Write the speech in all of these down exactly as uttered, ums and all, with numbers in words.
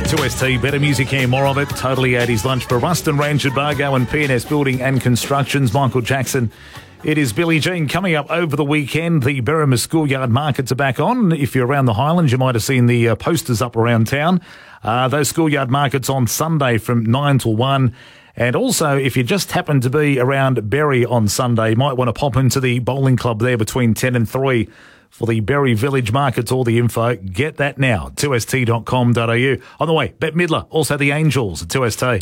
two S T, better music here, more of it. Totally eighties lunch for Ruston Range at Bargo and P and S Building and Constructions. Michael Jackson. It is Billie Jean. Coming up over the weekend, the Berrima Schoolyard Markets are back on. If you're around the Highlands, you might have seen the uh, posters up around town. Uh, those schoolyard markets on Sunday from nine till one. And also, if you just happen to be around Berry on Sunday, you might want to pop into the bowling club there between ten and three for the Berry Village Markets. All the info, get that now, two s t dot com dot a u. On the way, Bette Midler, also the Angels at two S T.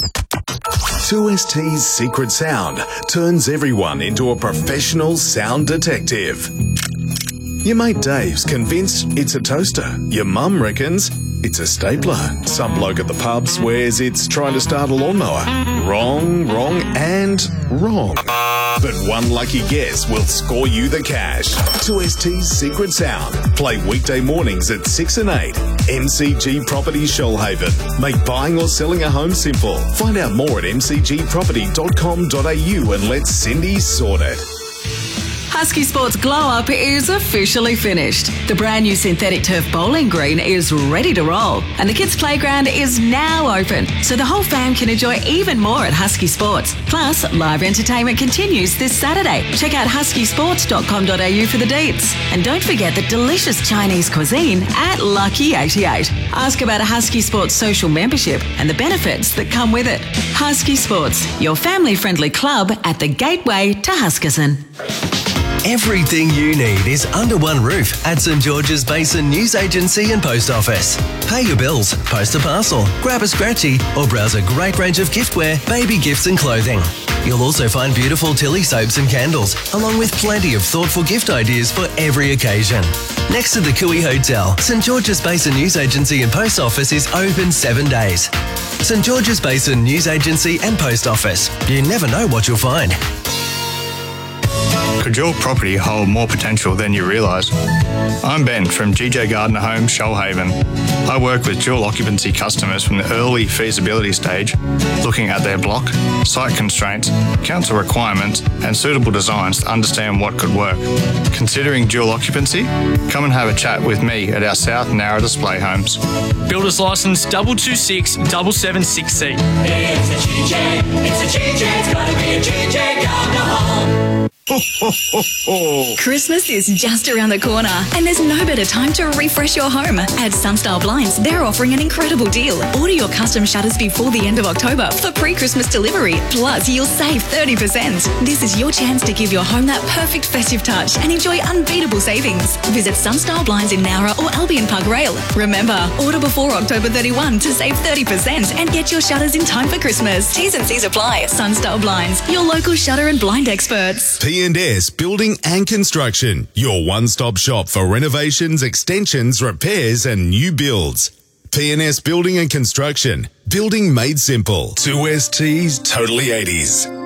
two S T's secret sound turns everyone into a professional sound detective. Your mate Dave's convinced it's a toaster. Your mum reckons it's a stapler. Some bloke at the pub swears it's trying to start a lawnmower. Wrong, wrong, and wrong. But one lucky guess will score you the cash. two S T's Secret Sound. Play weekday mornings at six and eight. M C G Property Shoalhaven. Make buying or selling a home simple. Find out more at m c g property dot com dot a u and let Cindy sort it. Husky Sports Glow Up is officially finished. The brand new synthetic turf bowling green is ready to roll, and the kids' playground is now open, so the whole fam can enjoy even more at Husky Sports. Plus, live entertainment continues this Saturday. Check out husky sports dot com dot a u for the deets. And don't forget the delicious Chinese cuisine at Lucky eighty-eight. Ask about a Husky Sports social membership and the benefits that come with it. Husky Sports, your family-friendly club at the gateway to Huskisson. Everything you need is under one roof at St George's Basin News Agency and Post Office. Pay your bills, post a parcel, grab a scratchy, or browse a great range of giftware, baby gifts and clothing. You'll also find beautiful Tilly soaps and candles, along with plenty of thoughtful gift ideas for every occasion. Next to the Cooey Hotel, St George's Basin News Agency and Post Office is open seven days. St George's Basin News Agency and Post Office. You never know what you'll find. Could your property hold more potential than you realise? I'm Ben from G J Gardner Homes, Shoalhaven. I work with dual occupancy customers from the early feasibility stage, looking at their block, site constraints, council requirements and suitable designs to understand what could work. Considering dual occupancy? Come and have a chat with me at our South Narra Display Homes. Builder's licence double two six seven seven six C. It's a G J, it's a G J, it's gotta be a G J Gardner Home. Ho, ho, ho, ho. Christmas is just around the corner, and there's no better time to refresh your home. At Sunstyle Blinds, they're offering an incredible deal. Order your custom shutters before the end of October for pre-Christmas delivery. Plus, you'll save thirty percent. This is your chance to give your home that perfect festive touch and enjoy unbeatable savings. Visit Sunstyle Blinds in Nowra or Albion Park Rail. Remember, order before October thirty-first to save thirty percent and get your shutters in time for Christmas. T's and C's apply. Sunstyle Blinds, your local shutter and blind experts. P and S Building and Construction, your one-stop shop for renovations, extensions, repairs and new builds. P and S Building and Construction, building made simple. two S T's Totally eighties.